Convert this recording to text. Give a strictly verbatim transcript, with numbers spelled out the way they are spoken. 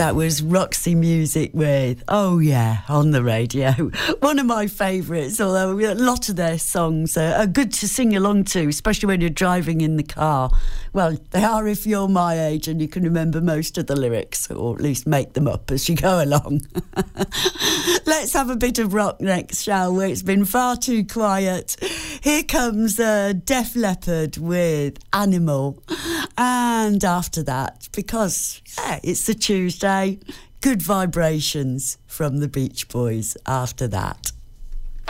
That was Roxy Music with Oh Yeah on the radio. One of my favourites, although a lot of their songs are, are good to sing along to, especially when you're driving in the car. Well, they are if you're my age and you can remember most of the lyrics, or at least make them up as you go along. Let's have a bit of rock next, shall we? It's been far too quiet. Here comes uh, Def Leppard with Animal. And after that, because yeah, it's a Tuesday, Good Vibrations from the Beach Boys after that.